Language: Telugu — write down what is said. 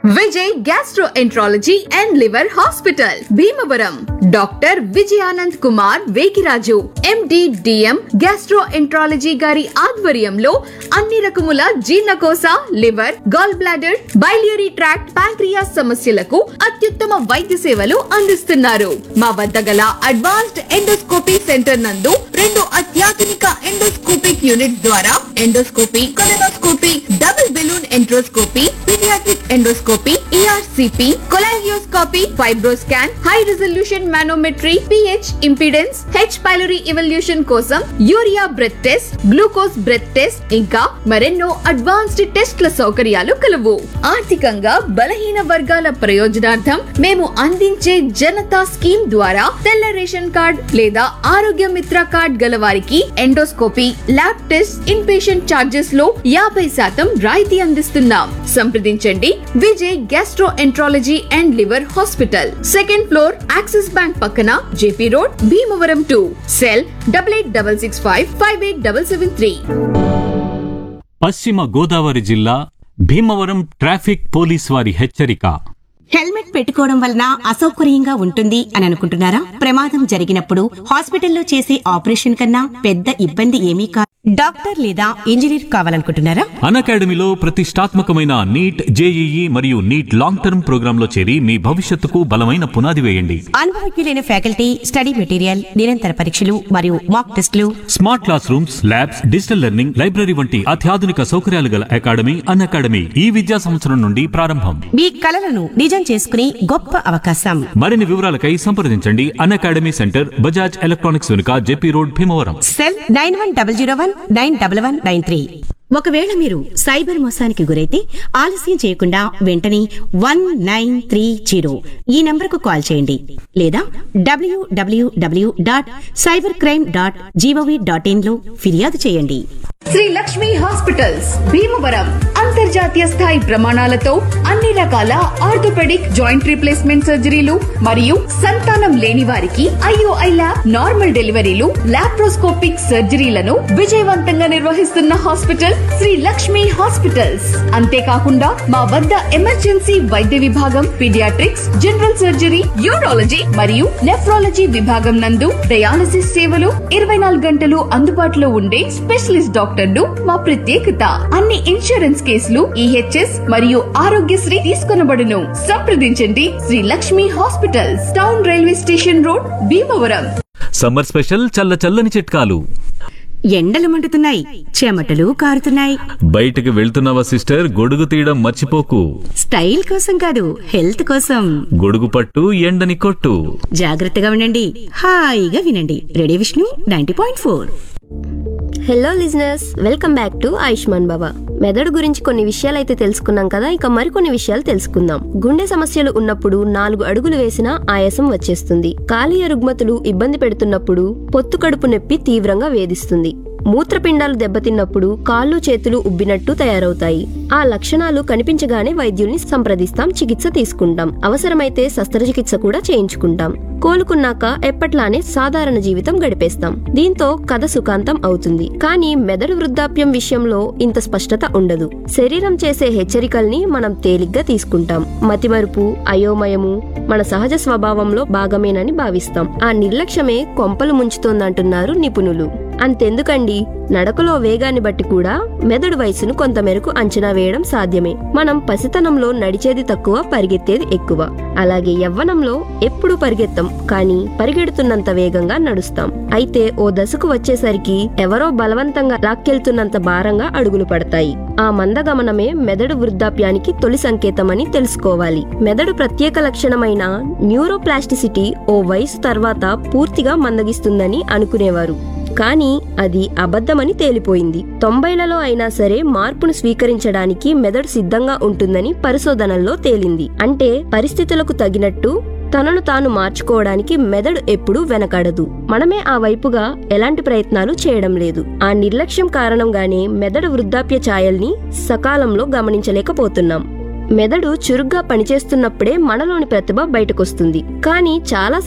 Vijay gastroenterology and liver hospital Bhimavaram. Doctor Vijayanand Kumar Vekiraju MD DM gastroenterology గారి ఆధ్వర్యంలో అన్ని రకముల జీర్ణకోశ, liver, gall bladder, biliary tract, pancreas సమస్యలకు అత్యుత్తమ వైద్య సేవలు అందిస్తున్నారు. మా వద్ద గల అడ్వాన్స్డ్ ఎండోస్కోపీ సెంటర్ నందు 2 అత్యాధునిక ఎండోస్కోపిక్ యూనిట్ ద్వారా endoscopy, colonoscopy, double balloon enteroscopy, paediatric endoscopy, ERCP, cholangioscopy, FibroScan, high resolution manometry, pH impedance, H pylori evolution కోసం urea breath test, glucose breath test, ఇంకా మరెన్నో అడ్వాన్స్డ్ టెస్ట్ల సౌకర్యాలు కలవు. ఆర్థికంగా బలహీన వర్గాల ప్రయోజనార్థం మేము అందించే జనతా స్కీమ్ ద్వారా తెల్ల రేషన్ కార్డ్ లేదా ఆరోగ్య మిత్ర కార్డ్ గల వారికి endoscopy, lab test, in patient charges లో 50% రాయితీ అందిస్తున్నాం. సంప్రదించండి Vijay gastroenterology and liver hospital, 2nd floor, axis bank పక్కన, జేపీ రోడ్, భీమవరం 2. సెల్ 8866558773. పశ్చిమ గోదావరి జిల్లా భీమవరం ట్రాఫిక్ పోలీస్ వారి హెచ్చరిక. హెల్మెట్ పెట్టుకోవడం వలన అసౌకర్యంగా ఉంటుంది అని అనుకుంటున్నారా? ప్రమాదం జరిగినప్పుడు హాస్పిటల్లో చేసే ఆపరేషన్ కన్నా పెద్ద ఇబ్బంది ఏమీ కాదు. డాక్టర్ లేదా ఇంజనీర్ కావాలనుకుంటున్నారా? అకాడమీలో ప్రతిష్టాత్మకమైన నీట్, జేఈఈ మరియు నీట్ లాంగ్ టర్మ్ ప్రోగ్రామ్ లో చేరి మీ భవిష్యత్తుకు బలమైన పునాది వేయండి. అనుభవజ్ఞులైన ఫ్యాకల్టీ, స్టడీ మెటీరియల్, నిరంతర పరీక్షలు మరియు మాక్ టెస్టులు, smart class rooms, labs, digital learning, library వంటి అత్యాధునిక సౌకర్యాలు గల అకాడమీ అకాడమీ ఈ విద్యా సంవత్సరం నుండి ప్రారంభం. మీ కలలను నిజం చేసుకునే గొప్ప అవకాశం. మరిన్ని వివరాలకై సంప్రదించండి అకాడమీ సెంటర్, బజాజ్ ఎలక్ట్రానిక్స్ వెనుక, జేపీ రోడ్, భీమవరం. సెల్ 9101191193. ఒకవేళ మీరు సైబర్ మోసానికి గురైతే ఆలస్యం చేయకుండా వెంటనే 1930 ఈ నంబర్కు కాల్ చేయండి లేదా www.cybercrime.gov.in లో ఫిర్యాదు చేయండి. శ్రీ లక్ష్మి హాస్పిటల్స్ భీమవరం అంతర్జాతీయ స్థాయి ప్రమాణాలతో అన్ని రకాల ఆర్థోపెడిక్, జాయింట్ రీప్లేస్మెంట్ సర్జరీలు మరియు సంతానం లేని వారికి ఐఓఐ ల్యాబ్, నార్మల్ డెలివరీలు, లాప్రోస్కోపిక్ సర్జరీలను విజయవంతంగా నిర్వహిస్తున్న హాస్పిటల్ శ్రీ లక్ష్మి హాస్పిటల్స్. అంతేకాకుండా మా వద్ద ఎమర్జెన్సీ వైద్య విభాగం, పీడియాట్రిక్స్, జనరల్ సర్జరీ, యూరాలజీ మరియు నెఫ్రాలజీ విభాగం నందు డయాలసిస్ సేవలు 24 గంటలు అందుబాటులో ఉండే స్పెషలిస్ట్ డాక్టర్లు మా ప్రత్యేకత. అన్ని ఇన్సూరెన్స్ కేసులు, ఈహెచ్ఎస్ మరియు ఆరోగ్యశ్రీ తీసుకొనబడును. సంప్రదించండి Shri Lakshmi hospitals, town railway station road, Bhimavaram. Summer special చల్ల చల్లని చిట్కాలు. ఎండలు మండుతున్నాయి, చెమటలు కారుతున్నాయి. బయటకు వెళ్తున్నావా సిస్టర్? గొడుగు తీయడం మర్చిపోకు. స్టైల్ కోసం కాదు, హెల్త్ కోసం. గొడుగు పట్టు, ఎండని కొట్టు. జాగ్రత్తగా ఉండండి, హాయిగా వినండి. Radio Vishnu 90.4. Hello listeners, welcome back to Ayushman బాబా. మెదడు గురించి కొన్ని విషయాలైతే తెలుసుకున్నాం కదా, ఇక మరికొన్ని విషయాలు తెలుసుకుందాం. గుండె సమస్యలు ఉన్నప్పుడు 4 అడుగులు వేసినా ఆయాసం వచ్చేస్తుంది. కాలీయ రుగ్మతులు ఇబ్బంది పెడుతున్నప్పుడు పొత్తు కడుపు నొప్పి తీవ్రంగా వేధిస్తుంది. మూత్రపిండాలు దెబ్బతిన్నప్పుడు కాళ్ళు చేతులు ఉబ్బినట్టు తయారవుతాయి. ఆ లక్షణాలు కనిపించగానే వైద్యుల్ని సంప్రదిస్తాం, చికిత్స తీసుకుంటాం. అవసరమైతే శస్త్రచికిత్స కూడా చేయించుకుంటాం. కోలుకున్నాక ఎప్పట్లానే సాధారణ జీవితం గడిపేస్తాం. దీంతో కథ సుఖాంతం అవుతుంది. కానీ మెదడు వృద్ధాప్యం విషయంలో ఇంత స్పష్టత ఉండదు. శరీరం చేసే హెచ్చరికల్ని మనం తేలిగ్గా తీసుకుంటాం. మతిమరుపు, అయోమయము మన సహజ స్వభావంలో భాగమేనని భావిస్తాం. ఆ నిర్లక్ష్యమే కొంపలు ముంచుతోందంటున్నారు నిపుణులు. అంతెందుకండి, నడకలో వేగాన్ని బట్టి కూడా మెదడు వయసును కొంతమేరకు అంచనా వేయడం సాధ్యమే. మనం పసితనంలో నడిచేది తక్కువ, పరిగెత్తేది ఎక్కువ. అలాగే యవ్వనంలో ఎప్పుడు పరిగెత్తం, కానీ పరిగెడుతున్నంత వేగంగా నడుస్తాం. అయితే ఓ దశకు వచ్చేసరికి ఎవరో బలవంతంగా లాక్కెళ్తున్నంత భారంగా అడుగులు పడతాయి. ఆ మందగమనమే మెదడు వృద్ధాప్యానికి తొలి సంకేతమని తెలుసుకోవాలి. మెదడు ప్రత్యేక లక్షణమైన న్యూరోప్లాస్టిసిటీ ఓ వయసు తర్వాత పూర్తిగా మందగిస్తుందని అనుకునేవారు. కానీ అది అబద్ధమని తేలిపోయింది. 90లలో అయినా సరే మార్పును స్వీకరించడానికి మెదడు సిద్ధంగా ఉంటుందని పరిశోధనల్లో తేలింది. అంటే పరిస్థితులకు తగినట్టు తనను తాను మార్చుకోవడానికి మెదడు ఎప్పుడూ వెనకాడదు. మనమే ఆ వైపుగా ఎలాంటి ప్రయత్నాలు చేయడం లేదు. ఆ నిర్లక్ష్యం కారణంగానే మెదడు వృద్ధాప్య ఛాయల్ని సకాలంలో గమనించలేకపోతున్నాం. మెదడు చురుగ్గా పనిచేస్తున్నప్పుడే మనలోని ప్రతిభ బయటకొస్తుంది. కానీ చాలా